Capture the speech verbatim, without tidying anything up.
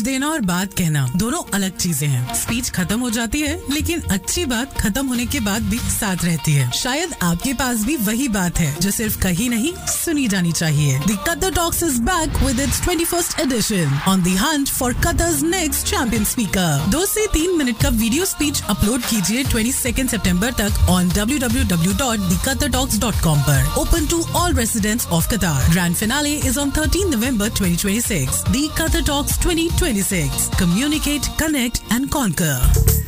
देना और बात कहना दोनों अलग चीजें हैं। स्पीच खत्म हो जाती है लेकिन अच्छी बात खत्म होने के बाद भी साथ रहती है। शायद आपके पास भी वही बात है जो सिर्फ कही नहीं सुनी जानी चाहिए। The Qatar Talks is back with its twenty-first edition on the hunt for Qatar's next champion speaker. दो से तीन मिनट का वीडियो स्पीच अपलोड कीजिए बाईस सितंबर तक on w w w dot the qatar talks dot com पर। Open to all residents of Qatar. Grand finale is on thirteenth November twenty twenty-six. The Qatar Talks twenty twenty-six. Communicate, connect and conquer.